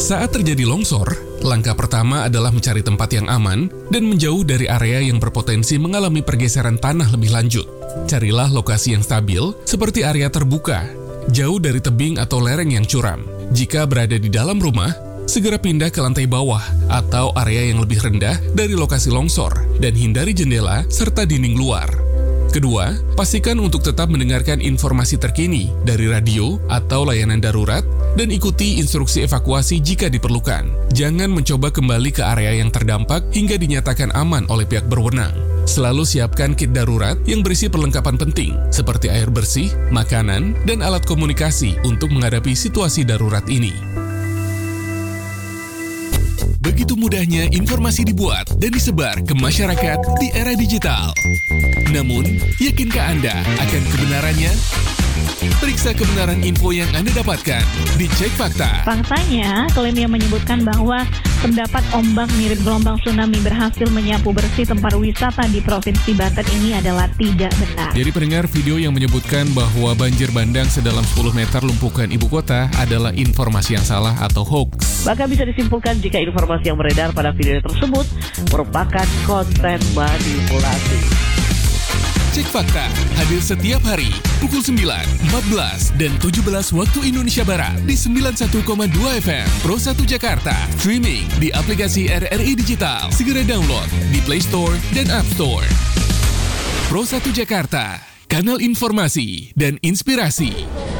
Saat terjadi longsor, langkah pertama adalah mencari tempat yang aman dan menjauh dari area yang berpotensi mengalami pergeseran tanah lebih lanjut. Carilah lokasi yang stabil, seperti area terbuka, jauh dari tebing atau lereng yang curam. Jika berada di dalam rumah, segera pindah ke lantai bawah atau area yang lebih rendah dari lokasi longsor dan hindari jendela serta dinding luar. Kedua, pastikan untuk tetap mendengarkan informasi terkini dari radio atau layanan darurat dan ikuti instruksi evakuasi jika diperlukan. Jangan mencoba kembali ke area yang terdampak hingga dinyatakan aman oleh pihak berwenang. Selalu siapkan kit darurat yang berisi perlengkapan penting seperti air bersih, makanan, dan alat komunikasi untuk menghadapi situasi darurat ini. Begitu mudahnya informasi dibuat dan disebar ke masyarakat di era digital. Namun, yakinkah Anda akan kebenarannya? Periksa kebenaran info yang Anda dapatkan di Cek Fakta. Faktanya, klaim yang menyebutkan bahwa terdapat ombak mirip gelombang tsunami berhasil menyapu bersih tempat wisata di Provinsi Banten ini adalah tidak benar. Jadi pendengar, video yang menyebutkan bahwa banjir bandang sedalam 10 meter lumpuhkan ibu kota adalah informasi yang salah atau hoax. Bahkan bisa disimpulkan jika informasi yang beredar pada video tersebut merupakan konten manipulasi. Cek Fakta hadir setiap hari pukul 9, 14, dan 17 waktu Indonesia Barat di 91,2 FM Pro 1 Jakarta. Streaming di aplikasi RRI Digital. Segera download di Play Store dan App Store. Pro 1 Jakarta, kanal informasi dan inspirasi.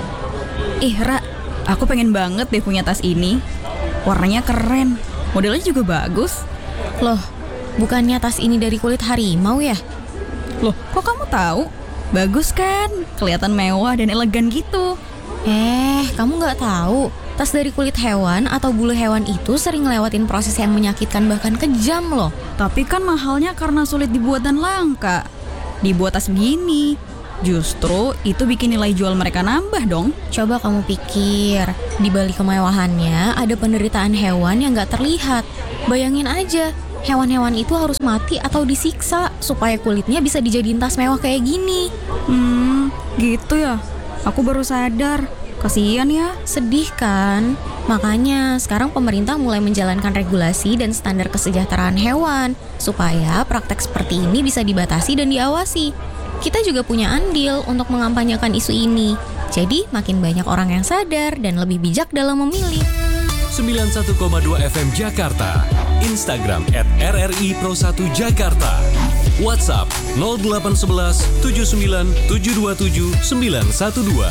Ra, aku pengen banget deh punya tas ini. Warnanya keren, modelnya juga bagus. Loh, bukannya tas ini dari kulit harimau ya? Loh, kok kamu tahu? Bagus kan? Kelihatan mewah dan elegan gitu. Kamu nggak tahu? Tas dari kulit hewan atau bulu hewan itu sering ngelewatin proses yang menyakitkan bahkan kejam loh. Tapi kan mahalnya karena sulit dibuat dan langka. Dibuat tas begini, justru itu bikin nilai jual mereka nambah dong. Coba kamu pikir, di balik kemewahannya ada penderitaan hewan yang nggak terlihat. Bayangin aja, hewan-hewan itu harus mati atau disiksa supaya kulitnya bisa dijadiin tas mewah kayak gini. Gitu ya. Aku baru sadar. Kasian ya. Sedih kan? Makanya sekarang pemerintah mulai menjalankan regulasi dan standar kesejahteraan hewan supaya praktek seperti ini bisa dibatasi dan diawasi. Kita juga punya andil untuk mengampanyekan isu ini. Jadi makin banyak orang yang sadar dan lebih bijak dalam memilih. 91,2 FM Jakarta, Instagram @RRI Pro 1 Jakarta, WhatsApp 0811 79 727 912.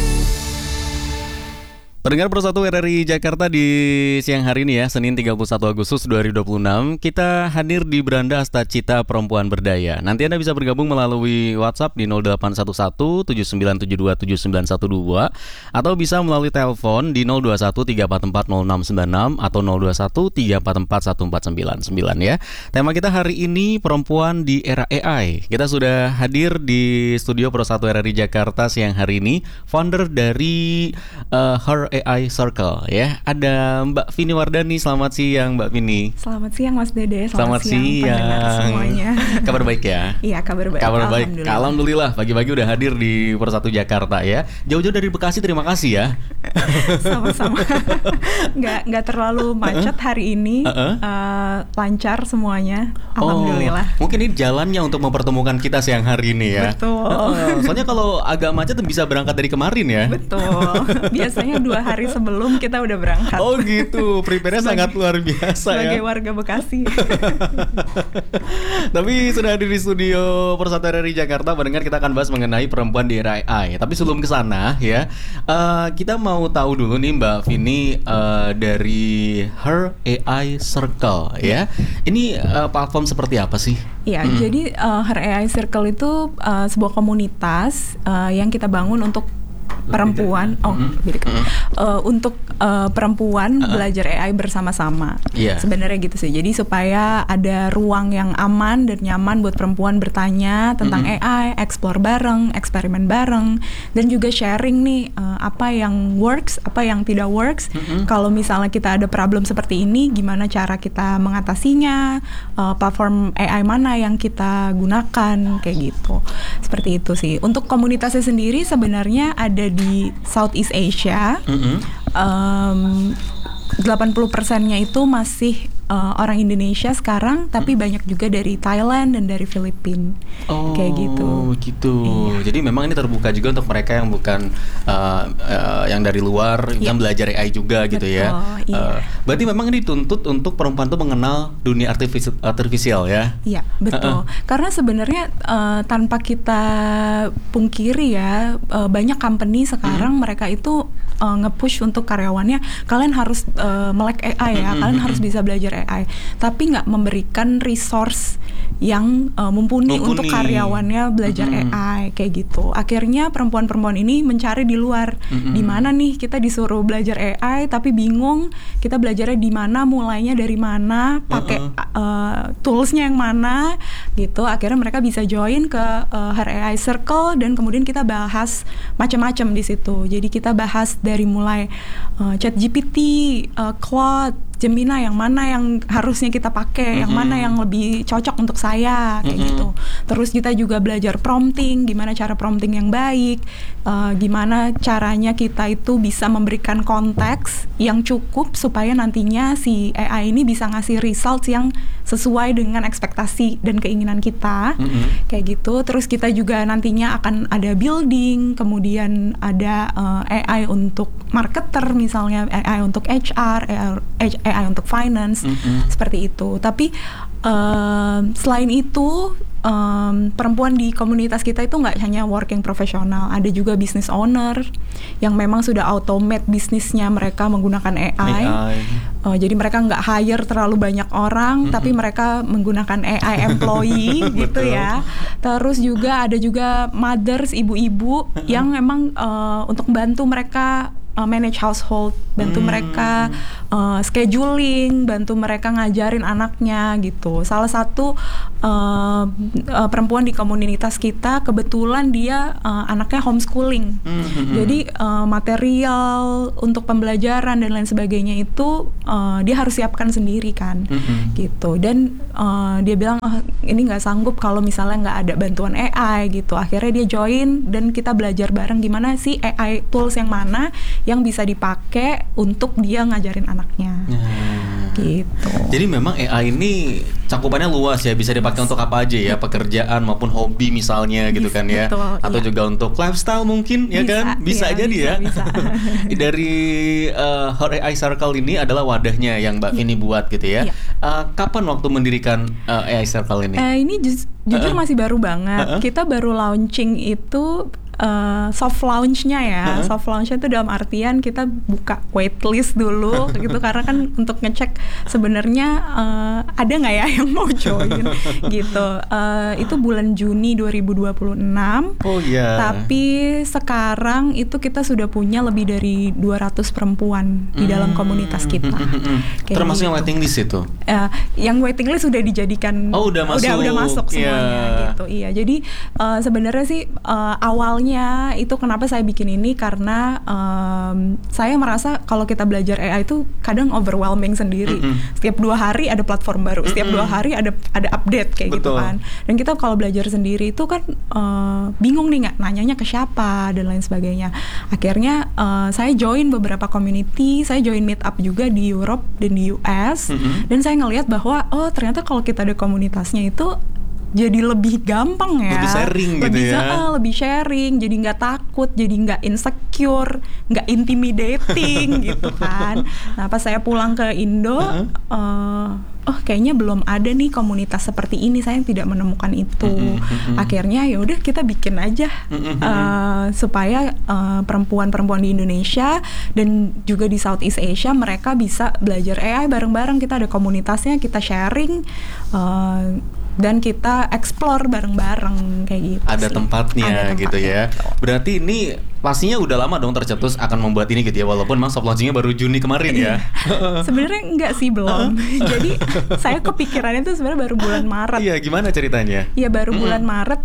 Pendengar Pro 1 RRI Jakarta di siang hari ini ya, Senin 31 Agustus 2026, kita hadir di Beranda Asta Cita Perempuan Berdaya. Nanti Anda bisa bergabung melalui WhatsApp di 0811 7972 7912 atau bisa melalui telepon di 021 344 0696 atau 021 344 1499 ya. Tema kita hari ini perempuan di era AI. Kita sudah hadir di studio Pro 1 RRI Jakarta siang hari ini, founder dari Her AI Circle ya. Ada Mbak Vini Wardani. Selamat siang Mbak Vini. Selamat siang Mas Dede. Selamat siang semuanya. Kabar baik ya? Iya, kabar baik. Kabar baik. Alhamdulillah pagi-pagi udah hadir di Pro 1 Jakarta ya. Jauh-jauh dari Bekasi, terima kasih ya. Sama-sama. Nggak terlalu macet hari ini. Lancar semuanya. Alhamdulillah. Mungkin ini jalannya untuk mempertemukan kita siang hari ini ya. Betul. Soalnya kalau agak macet bisa berangkat dari kemarin ya. Betul. Biasanya 2 hari sebelum kita udah berangkat. Oh gitu, prepare-nya sangat luar biasa sebagai ya. warga Bekasi. Tapi sudah hadir di studio Pro 1 RRI Jakarta, pendengar, kita akan bahas mengenai perempuan di era AI. Tapi sebelum kesana ya, kita mau tahu dulu nih Mbak Vini, dari Her AI Circle ya. Ini platform seperti apa sih? Iya, jadi Her AI Circle itu sebuah komunitas yang kita bangun untuk perempuan, untuk perempuan belajar AI bersama-sama. Sebenarnya gitu sih. Jadi supaya ada ruang yang aman dan nyaman buat perempuan bertanya tentang AI, explore bareng, eksperimen bareng, dan juga sharing nih apa yang works, apa yang tidak works. Kalau misalnya kita ada problem seperti ini, gimana cara kita mengatasinya, platform AI mana yang kita gunakan, kayak gitu. Seperti itu sih. Untuk komunitasnya sendiri sebenarnya ada di Southeast Asia, 80%-nya itu masih orang Indonesia sekarang, tapi banyak juga dari Thailand dan dari Filipina. Kayak gitu. Iya. Jadi memang ini terbuka juga untuk mereka yang bukan yang dari luar, yang belajar AI juga gitu. Betul, ya. Iya. Berarti memang ini dituntut untuk perempuan tuh mengenal dunia artifisial ya. Iya, betul. Karena sebenarnya tanpa kita pungkiri ya, banyak company sekarang mereka itu nge-push untuk karyawannya, kalian harus melek AI ya, kalian harus bisa belajar AI, tapi nggak memberikan resource yang mumpuni untuk karyawannya belajar AI kayak gitu. Akhirnya perempuan-perempuan ini mencari di luar, di mana nih kita disuruh belajar AI tapi bingung kita belajarnya di mana, mulainya dari mana, pakai toolsnya yang mana gitu. Akhirnya mereka bisa join ke Her AI Circle dan kemudian kita bahas macam-macam di situ. Jadi kita bahas dari mulai ChatGPT, Claude, Gemini, yang mana yang harusnya kita pakai, yang mana yang lebih cocok untuk saya kayak gitu. Terus kita juga belajar prompting, gimana cara prompting yang baik, gimana caranya kita itu bisa memberikan konteks yang cukup supaya nantinya si AI ini bisa ngasih results yang sesuai dengan ekspektasi dan keinginan kita kayak gitu. Terus kita juga nantinya akan ada building, kemudian ada AI untuk marketer misalnya, AI untuk HR, AI untuk finance, seperti itu. Tapi selain itu perempuan di komunitas kita itu nggak hanya working profesional, ada juga business owner yang memang sudah automate bisnisnya mereka menggunakan AI. Jadi mereka nggak hire terlalu banyak orang, tapi mereka menggunakan AI employee gitu ya. Terus juga ada juga mothers, ibu-ibu yang memang untuk bantu mereka manage household, bantu mereka scheduling, bantu mereka ngajarin anaknya gitu. Salah satu perempuan di komunitas kita kebetulan dia anaknya homeschooling. Jadi material untuk pembelajaran dan lain sebagainya itu dia harus siapkan sendiri kan, gitu. Dan dia bilang ini nggak sanggup kalau misalnya nggak ada bantuan AI gitu. Akhirnya dia join dan kita belajar bareng gimana sih AI tools yang mana yang bisa dipakai untuk dia ngajarin anaknya. Gitu. Jadi memang AI ini cakupannya luas ya, bisa dipakai untuk apa aja ya, pekerjaan maupun hobi misalnya gitu kan ya. Betul, atau juga untuk lifestyle mungkin ya kan? Bisa aja dia. Bisa. Dari Her AI Circle ini adalah wadahnya yang Mbak Vini buat gitu ya. Kapan waktu mendirikan AI Circle ini? Ini jujur masih baru banget. Kita baru launching itu soft launch-nya ya. Soft launch-nya itu dalam artian kita buka waitlist dulu gitu, karena kan untuk ngecek sebenarnya ada nggak ya yang mau join gitu. Itu bulan Juni 2026. Oh iya. Tapi sekarang itu kita sudah punya lebih dari 200 perempuan di dalam komunitas kita. Termasuk yang waiting list itu? Yang waiting list sudah dijadikan. Udah masuk semuanya gitu. Iya. Jadi sebenarnya sih awalnya itu kenapa saya bikin ini karena saya merasa kalau kita belajar AI itu kadang overwhelming sendiri. Setiap 2 hari ada platform baru, setiap 2 hari ada update kayak gitu kan. Dan kita kalau belajar sendiri itu kan bingung nih, nggak nanyanya ke siapa dan lain sebagainya. Akhirnya saya join beberapa community, saya join meetup juga di Europe dan di US, dan saya ngelihat bahwa ternyata kalau kita ada komunitasnya itu jadi lebih gampang ya, lebih sharing gitu ya, lebih sharing, jadi nggak takut, jadi nggak insecure, nggak intimidating gitu kan. Nah pas saya pulang ke Indo, kayaknya belum ada nih komunitas seperti ini, saya tidak menemukan itu. Akhirnya ya udah kita bikin aja supaya perempuan-perempuan di Indonesia dan juga di Southeast Asia mereka bisa belajar AI bareng-bareng. Kita ada komunitasnya, kita sharing. Dan kita explore bareng-bareng kayak gitu. Ada tempatnya gitu ya. Berarti ini pastinya udah lama dong tercetus akan membuat ini gitu ya, walaupun memang soft launching-nya baru Juni kemarin ya. Sebenarnya enggak sih, belum. Jadi saya kepikirannya tuh sebenarnya baru bulan Maret. Iya, gimana ceritanya? Iya, baru bulan Maret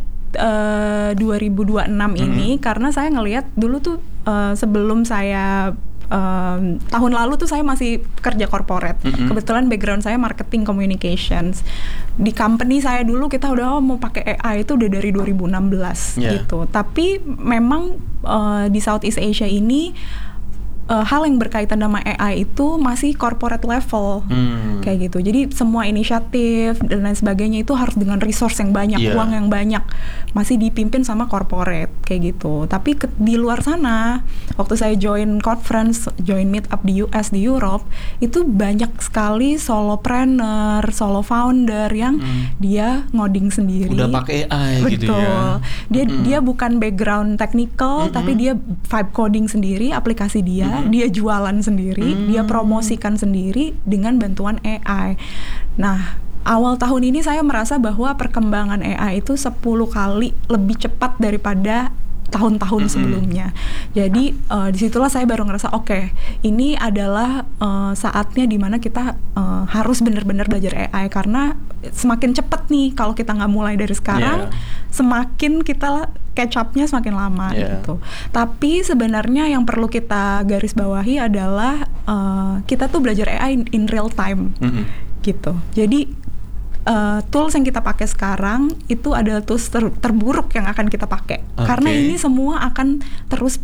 2026 ini, karena saya ngelihat dulu tuh sebelum saya tahun lalu tuh saya masih kerja corporate. Kebetulan background saya marketing communications. Di company saya dulu kita udah mau pakai AI itu udah dari 2016 gitu. Tapi memang di Southeast Asia ini hal yang berkaitan sama AI itu masih corporate level kayak gitu. Jadi semua inisiatif dan lain sebagainya itu harus dengan resource yang banyak, uang yang banyak, masih dipimpin sama corporate kayak gitu. Tapi di luar sana, waktu saya join conference, join meet up di US, di Europe, itu banyak sekali solopreneur, solo founder yang dia ngoding sendiri. Udah pakai AI gitu ya. Dia bukan background technical, tapi dia vibe coding sendiri, aplikasi dia jualan sendiri, dia promosikan sendiri dengan bantuan AI. Nah, awal tahun ini saya merasa bahwa perkembangan AI itu 10 kali lebih cepat daripada tahun-tahun sebelumnya. Jadi disitulah saya baru ngerasa oke, ini adalah saatnya dimana kita harus benar-benar belajar AI, karena semakin cepat nih kalau kita nggak mulai dari sekarang, semakin kita catch up-nya semakin lama gitu. Tapi sebenarnya yang perlu kita garis bawahi adalah kita tuh belajar AI in real time gitu. Jadi tools yang kita pakai sekarang itu adalah tools terburuk yang akan kita pakai, karena ini semua akan terus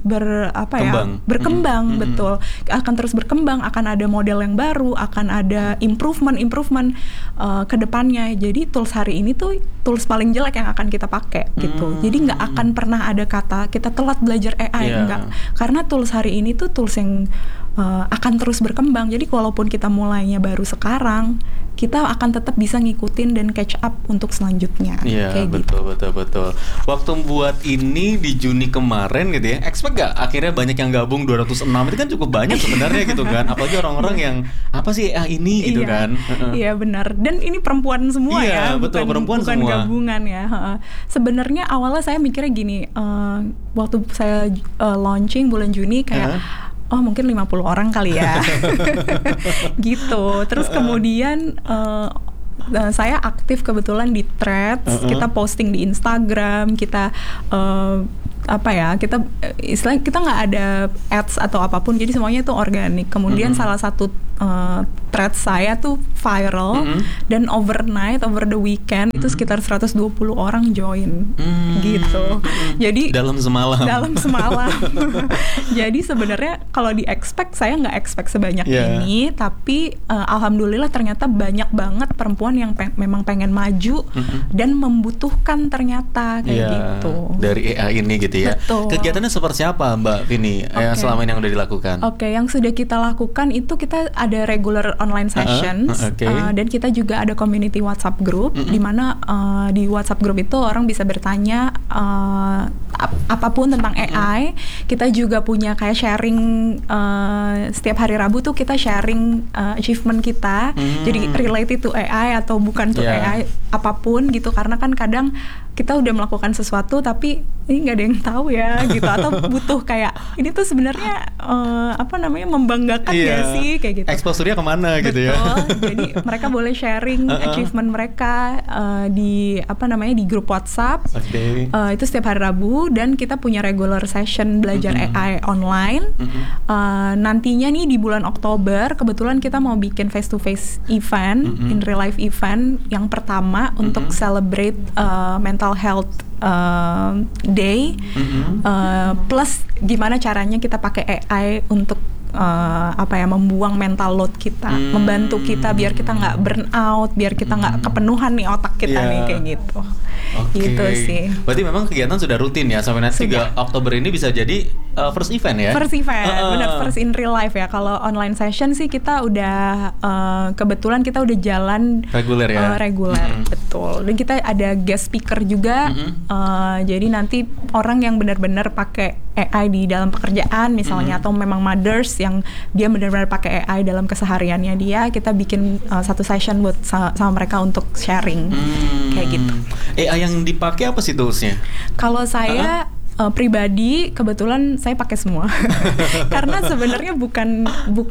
berkembang, betul, akan terus berkembang, akan ada model yang baru, akan ada improvement ke depannya. Jadi tools hari ini tuh tools paling jelek yang akan kita pakai gitu. Jadi nggak akan pernah ada kata kita telat belajar AI, enggak, karena tools hari ini tuh tools yang akan terus berkembang. Jadi walaupun kita mulainya baru sekarang, kita akan tetap bisa ngikutin dan catch up untuk selanjutnya. Iya, betul. Waktu buat ini di Juni kemarin gitu ya, expect gak akhirnya banyak yang gabung 206? Itu kan cukup banyak sebenarnya gitu kan. Apalagi orang-orang yang apa sih ini gitu kan. Iya benar. Dan ini perempuan semua ya. Betul, perempuan bukan semua. Gabungan ya. Sebenarnya awalnya saya mikirnya gini, waktu saya launching bulan Juni kayak mungkin 50 orang kali ya. Gitu. Terus kemudian saya aktif kebetulan di Threads, kita posting di Instagram, kita istilahnya kita nggak ada ads atau apapun, jadi semuanya itu organik. Kemudian salah satu thread saya tuh viral, dan overnight, over the weekend itu sekitar 120 orang join gitu. Jadi dalam semalam. Jadi sebenarnya kalau di expect, saya nggak expect sebanyak ini, tapi alhamdulillah ternyata banyak banget perempuan yang memang pengen maju dan membutuhkan ternyata kayak gitu dari AI ini gitu ya. Betul. Kegiatannya seperti apa Mbak Vini selama ini yang udah dilakukan? Yang sudah kita lakukan itu kita ada regular online sessions, dan kita juga ada community WhatsApp group, di mana di WhatsApp group itu orang bisa bertanya apapun tentang AI. Kita juga punya kayak sharing, setiap hari Rabu tuh kita sharing achievement kita, jadi related to AI atau bukan to AI, apapun gitu, karena kan kadang kita udah melakukan sesuatu tapi ini nggak ada yang tahu ya gitu, atau butuh kayak ini tuh sebenarnya membanggakan nggak sih kayak gitu. Exposure-nya kemana gitu ya. Jadi mereka boleh sharing achievement mereka di grup WhatsApp. Itu setiap hari Rabu, dan kita punya regular session belajar AI online. Nantinya nih di bulan Oktober kebetulan kita mau bikin face to face event, in real life event yang pertama untuk celebrate mental health day, plus gimana caranya kita pakai AI untuk membuang mental load kita, membantu kita biar kita nggak burn out, biar kita nggak kepenuhan nih otak kita nih kayak gitu. Gitu sih. Berarti memang kegiatan sudah rutin ya sampai nanti 3 Oktober ini bisa jadi first event ya? First event, benar, first in real life ya. Kalau online session sih kita udah kebetulan kita udah jalan reguler ya? Reguler, betul. Dan kita ada guest speaker juga. Jadi nanti orang yang benar-benar pakai AI di dalam pekerjaan misalnya, atau memang mothers yang dia benar-benar pakai AI dalam kesehariannya dia, kita bikin satu session buat sama mereka untuk sharing kayak gitu. AI yang dipakai apa sih toolsnya? Kalau saya pribadi kebetulan saya pakai semua. Karena sebenarnya bukan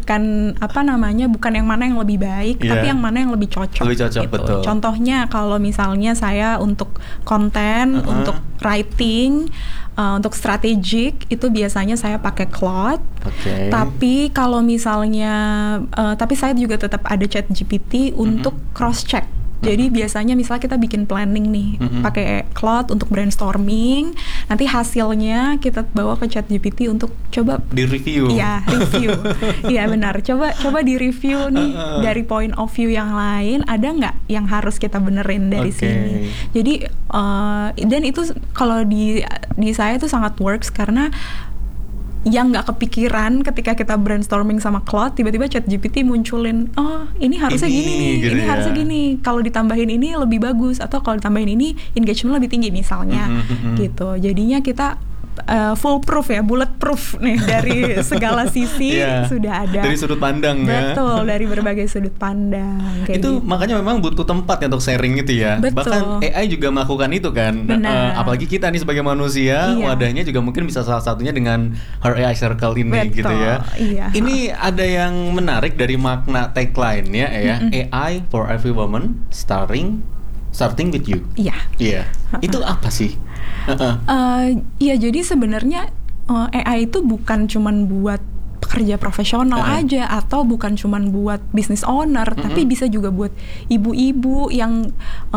yang mana yang lebih baik, tapi yang mana yang lebih cocok. Lebih cocok, gitu. betul. Contohnya kalau misalnya saya untuk konten, untuk writing, untuk strategic itu biasanya saya pakai Claude. Tapi kalau misalnya tapi saya juga tetap ada ChatGPT untuk cross check. Jadi biasanya misalnya kita bikin planning nih, pakai Claude untuk brainstorming, nanti hasilnya kita bawa ke ChatGPT untuk coba di review. Iya, review. Iya benar. Coba di review nih dari point of view yang lain, ada nggak yang harus kita benerin dari sini. Jadi dan itu kalau di saya itu sangat works karena yang nggak kepikiran ketika kita brainstorming sama Claude, tiba-tiba ChatGPT munculin, oh ini harusnya gini nih, gitu ini ya. harusnya gini, kalau ditambahin ini lebih bagus, atau kalau ditambahin ini engagement lebih tinggi misalnya, gitu. Jadinya kita foolproof ya, bulletproof nih dari segala sisi sudah ada. Dari sudut pandang ya. Betul, dari berbagai sudut pandang. Kayak Itu gitu. makanya memang butuh tempat ya untuk sharing gitu ya. Betul. Bahkan AI juga melakukan itu kan. Benar. Apalagi kita nih sebagai manusia, wadahnya juga mungkin bisa salah satunya dengan Her AI Circle ini. Betul, gitu ya. iya. Ini ada yang menarik dari makna tagline-nya ya, AI for every woman starting with you. Iya. Iya. Itu apa sih? Iya, jadi sebenarnya AI itu bukan cuman buat pekerja profesional aja, atau bukan cuman buat business owner, tapi bisa juga buat ibu-ibu yang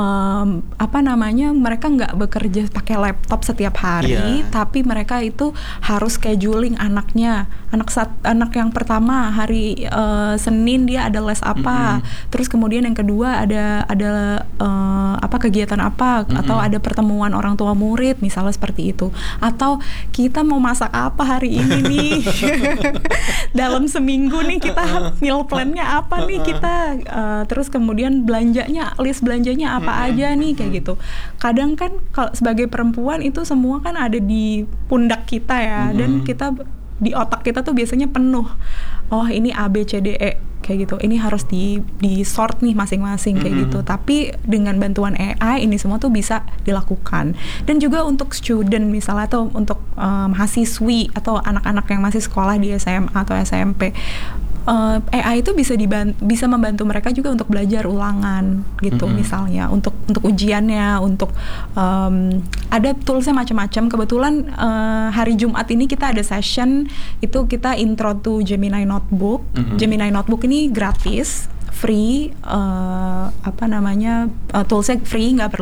mereka nggak bekerja pakai laptop setiap hari, tapi mereka itu harus scheduling anaknya. Anak yang pertama hari Senin dia ada les apa, terus kemudian yang kedua ada kegiatan apa, atau ada pertemuan orang tua murid misalnya seperti itu, atau kita mau masak apa hari ini nih. Dalam seminggu nih kita meal plan-nya apa nih kita, terus kemudian list belanjanya apa aja nih, kayak gitu. Kadang kan kalau sebagai perempuan itu semua kan ada di pundak kita ya, dan kita di otak kita tuh biasanya penuh. Oh ini A B C D E kayak gitu. Ini harus di sort nih masing-masing kayak gitu. Tapi dengan bantuan AI ini semua tuh bisa dilakukan. Dan juga untuk student misalnya, atau untuk mahasiswi atau anak-anak yang masih sekolah di SMA atau SMP, AI itu bisa membantu mereka juga untuk belajar ulangan gitu. Misalnya untuk ujiannya, untuk ada toolsnya macam-macam. Kebetulan hari Jumat ini kita ada session, itu kita intro to Gemini Notebook. Gemini Notebook ini gratis, free, toolsnya free, nggak perlu